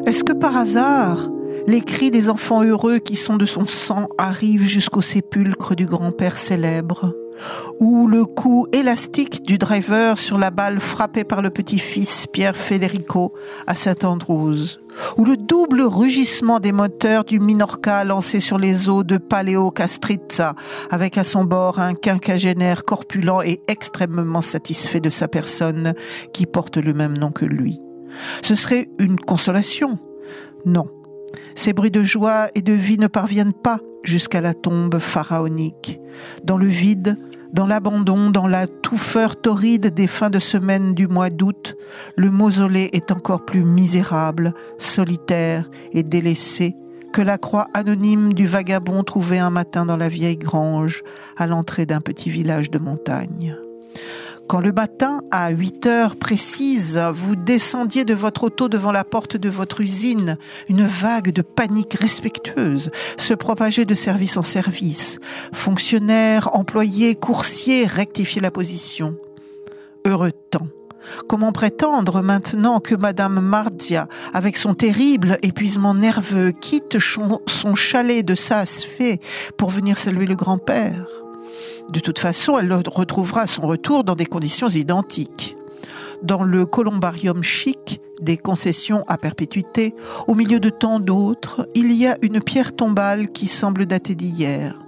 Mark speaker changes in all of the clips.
Speaker 1: Est-ce que par hasard, les cris des enfants heureux qui sont de son sang arrivent jusqu'au sépulcre du grand-père célèbre? Ou le coup élastique du driver sur la balle frappée par le petit-fils Pierre Federico à Saint-Andrews? Ou le double rugissement des moteurs du Minorca lancé sur les eaux de Paléo Castrizza, avec à son bord un quinquagénaire corpulent et extrêmement satisfait de sa personne qui porte le même nom que lui? Ce serait une consolation? Non. Ces bruits de joie et de vie ne parviennent pas jusqu'à la tombe pharaonique. Dans le vide, dans l'abandon, dans la touffeur torride des fins de semaine du mois d'août, le mausolée est encore plus misérable, solitaire et délaissé que la croix anonyme du vagabond trouvé un matin dans la vieille grange à l'entrée d'un petit village de montagne. Quand le matin, à 8 heures précises, vous descendiez de votre auto devant la porte de votre usine, une vague de panique respectueuse se propageait de service en service. Fonctionnaires, employés, coursiers rectifiaient la position. Heureux temps. Comment prétendre maintenant que Madame Marzia, avec son terrible épuisement nerveux, quitte son chalet de Saas-Fée pour venir saluer le grand-père? De toute façon, elle le retrouvera à son retour dans des conditions identiques. Dans le columbarium chic des concessions à perpétuité, au milieu de tant d'autres, il y a une pierre tombale qui semble dater d'hier.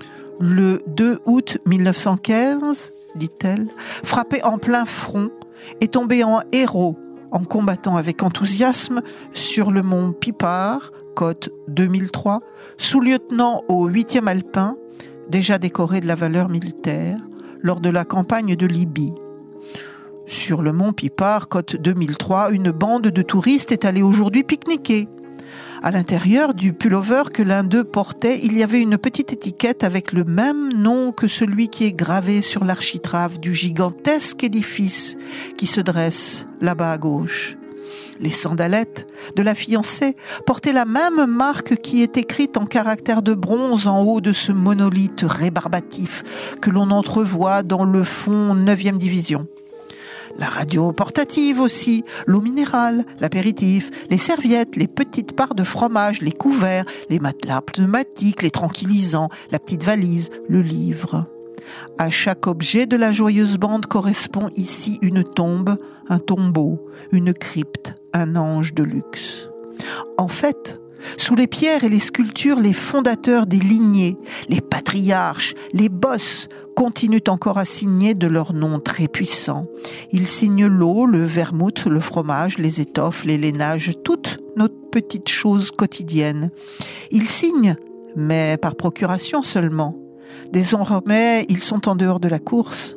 Speaker 1: Le 2 août 1915, dit-elle, frappé en plein front, est tombé en héros en combattant avec enthousiasme sur le mont Pipard, côte 2003, sous-lieutenant au 8e alpin, déjà décoré de la valeur militaire, lors de la campagne de Libye. Sur le mont Pipard, côte 2003, une bande de touristes est allée aujourd'hui pique-niquer. À l'intérieur du pullover que l'un d'eux portait, il y avait une petite étiquette avec le même nom que celui qui est gravé sur l'architrave du gigantesque édifice qui se dresse là-bas à gauche. Les sandalettes de la fiancée portaient la même marque qui est écrite en caractères de bronze en haut de ce monolithe rébarbatif que l'on entrevoit dans le fond 9e division. La radio portative aussi, l'eau minérale, l'apéritif, les serviettes, les petites parts de fromage, les couverts, les matelas pneumatiques, les tranquillisants, la petite valise, le livre. À chaque objet de la joyeuse bande correspond ici une tombe, un tombeau, une crypte, un ange de luxe. En fait, sous les pierres et les sculptures, les fondateurs des lignées, les patriarches, les bosses continuent encore à signer de leurs noms très puissants. Ils signent l'eau, le vermouth, le fromage, les étoffes, les lainages, toutes nos petites choses quotidiennes. Ils signent, mais par procuration seulement. Désormais, ils sont en dehors de la course.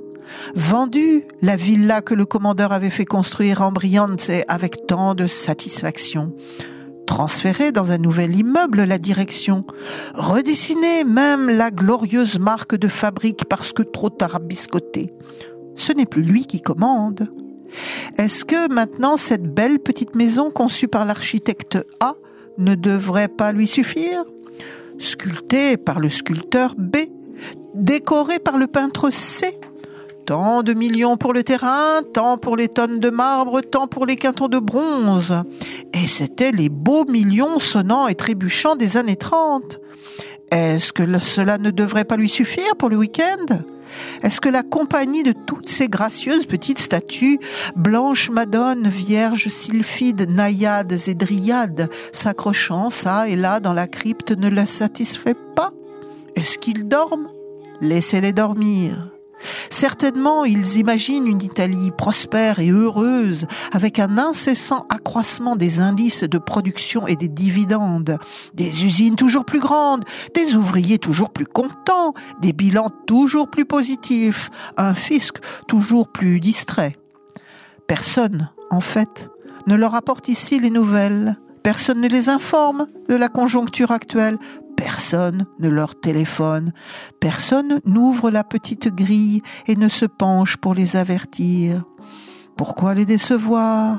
Speaker 1: Vendu la villa que le commandeur avait fait construire en Brianza avec tant de satisfaction. Transféré dans un nouvel immeuble la direction. Redessiné même la glorieuse marque de fabrique parce que trop tarabiscotée. Ce n'est plus lui qui commande. Est-ce que maintenant cette belle petite maison conçue par l'architecte A ne devrait pas lui suffire? Sculptée par le sculpteur B, décorée par le peintre C. Tant de millions pour le terrain, tant pour les tonnes de marbre, tant pour les quintons de bronze. Et c'étaient les beaux millions sonnants et trébuchants des années 30. Est-ce que cela ne devrait pas lui suffire pour le week-end? Est-ce que la compagnie de toutes ces gracieuses petites statues, blanches madones, vierges sylphides, naïades et dryades, s'accrochant ça et là dans la crypte ne la satisfait pas? Est-ce qu'ils dorment? Laissez-les dormir. Certainement, ils imaginent une Italie prospère et heureuse, avec un incessant accroissement des indices de production et des dividendes, des usines toujours plus grandes, des ouvriers toujours plus contents, des bilans toujours plus positifs, un fisc toujours plus distrait. Personne, en fait, ne leur apporte ici les nouvelles. Personne ne les informe de la conjoncture actuelle. Personne ne leur téléphone, personne n'ouvre la petite grille et ne se penche pour les avertir. Pourquoi les décevoir?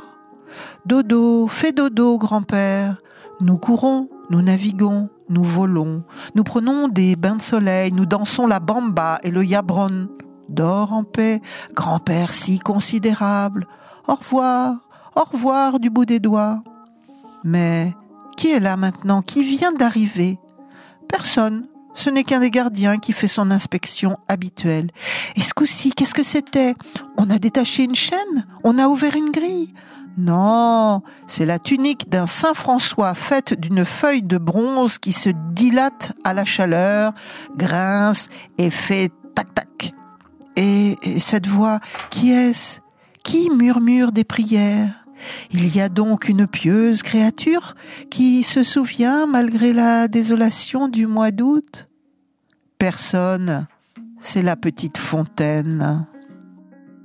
Speaker 1: Dodo, fais dodo, grand-père. Nous courons, nous naviguons, nous volons, nous prenons des bains de soleil, nous dansons la bamba et le yabron. Dors en paix, grand-père si considérable. Au revoir du bout des doigts. Mais qui est là maintenant? Qui vient d'arriver? Personne. Ce n'est qu'un des gardiens qui fait son inspection habituelle. Et ce coup-ci, qu'est-ce que c'était? On a détaché une chaîne? On a ouvert une grille? Non, c'est la tunique d'un Saint François faite d'une feuille de bronze qui se dilate à la chaleur, grince et fait tac-tac. Et cette voix, qui est-ce? Qui murmure des prières? Il y a donc une pieuse créature qui se souvient malgré la désolation du mois d'août? Personne, c'est la petite fontaine.